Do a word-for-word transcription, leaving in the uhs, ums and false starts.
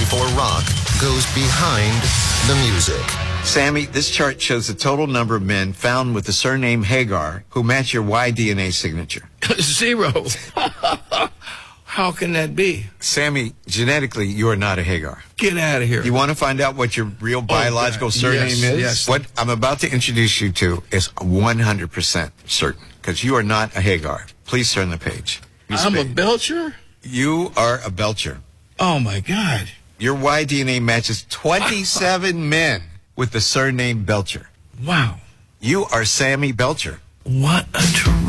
before rock goes behind the music. Sammy, this chart shows the total number of men found with the surname Hagar who match your Y D N A signature. Zero. How can that be? Sammy, genetically, you are not a Hagar. Get out of here. You want to find out what your real biological God. surname Yes, is? yes. What I'm about to introduce you to is one hundred percent certain, because you are not a Hagar. Please turn the page. Miss I'm a Spade. Belcher? You are a Belcher. Oh, my God. Your Y D N A matches twenty-seven men with the surname Belcher. Wow. You are Sammy Belcher. What a terrific.